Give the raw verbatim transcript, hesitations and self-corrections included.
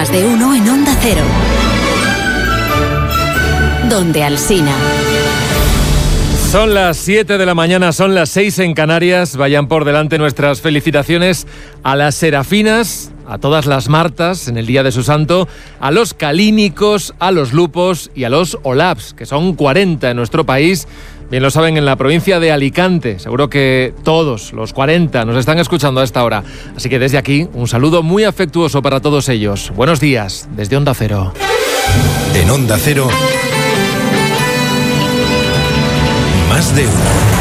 Más de uno en Onda Cero. Donde Alsina. Son las siete de la mañana, son las seis en Canarias. Vayan por delante nuestras felicitaciones a las Serafinas, a todas las Martas en el día de su santo, a los Calínicos, a los Lupos y a los Olaps, que son cuarenta en nuestro país. Bien lo saben en la provincia de Alicante. Seguro que todos los cuarenta nos están escuchando a esta hora. Así que desde aquí, un saludo muy afectuoso para todos ellos. Buenos días, desde Onda Cero. En Onda Cero, Más de uno.